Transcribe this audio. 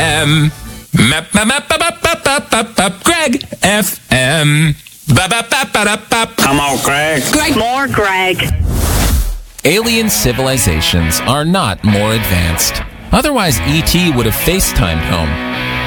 FM. Greg FM. Come on, Greg. More Greg. Alien civilizations are not more advanced. Otherwise, E.T. would have FaceTimed home.